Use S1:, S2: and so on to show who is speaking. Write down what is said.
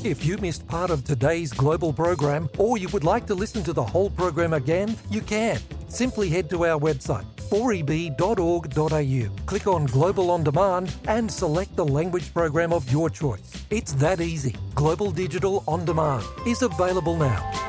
S1: If you missed part of today's global program, or you would like to listen to the whole program again, you can. Simply head to our website, 4eb.org.au. Click on Global On Demand and select the language program of your choice. It's that easy. Global Digital On Demand is available now.